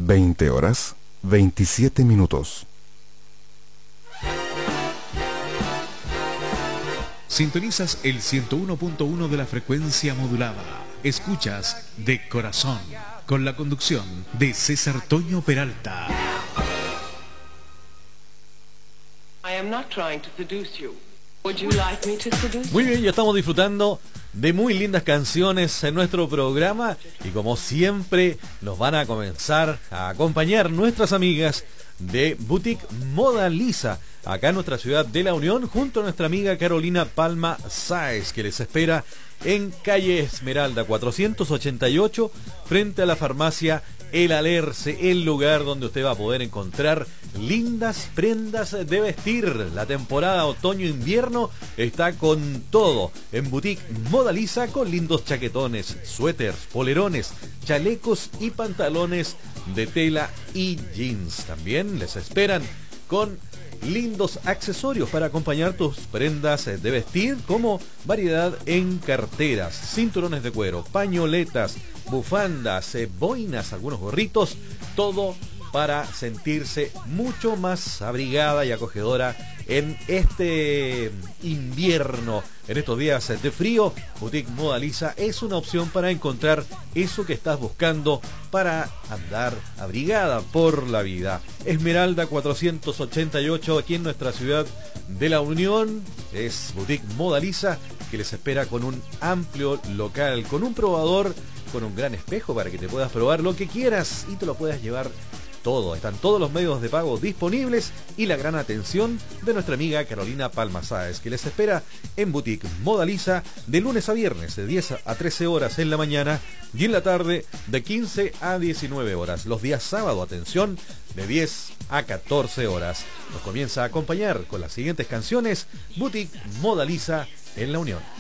20 horas, 27 minutos. Sintonizas el 101.1 de la frecuencia modulada. Escuchas De Corazón, con la conducción de César Toño Peralta. Muy bien, ya estamos disfrutando de muy lindas canciones en nuestro programa y como siempre nos van a comenzar a acompañar nuestras amigas de Boutique Moda Lisa, acá en nuestra ciudad de La Unión, junto a nuestra amiga Carolina Palma Sáez, que les espera en calle Esmeralda 488, frente a la farmacia El Alerce, el lugar donde usted va a poder encontrar lindas prendas de vestir. La temporada otoño-invierno está con todo en Boutique Moda Lisa, con lindos chaquetones, suéteres, polerones, chalecos y pantalones de tela y jeans. También les esperan con lindos accesorios para acompañar tus prendas de vestir, como variedad en carteras, cinturones de cuero, pañoletas, bufandas, boinas, algunos gorritos, todo para sentirse mucho más abrigada y acogedora en este invierno, en estos días de frío. Boutique Moda Lisa es una opción para encontrar eso que estás buscando para andar abrigada por la vida. Esmeralda 488, aquí en nuestra ciudad de La Unión, es Boutique Moda Lisa, que les espera con un amplio local, con un probador, con un gran espejo para que te puedas probar lo que quieras y te lo puedas llevar todo. Están todos los medios de pago disponibles y la gran atención de nuestra amiga Carolina Palma Sáez, que les espera en Boutique Moda Lisa de lunes a viernes de 10 a 13 horas en la mañana y en la tarde de 15 a 19 horas. Los días sábado, atención, de 10 a 14 horas. Nos comienza a acompañar con las siguientes canciones Boutique Moda Lisa en La Unión.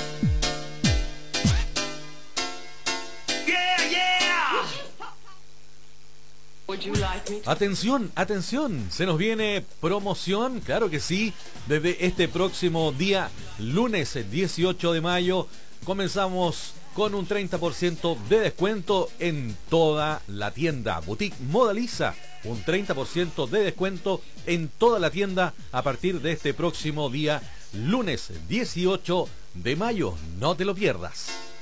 Atención, atención, se nos viene promoción, claro que sí, desde este próximo día, lunes 18 de mayo, comenzamos con un 30% de descuento en toda la tienda. Boutique Moda Lisa, un 30% de descuento en toda la tienda a partir de este próximo día, lunes 18 de mayo, no te lo pierdas.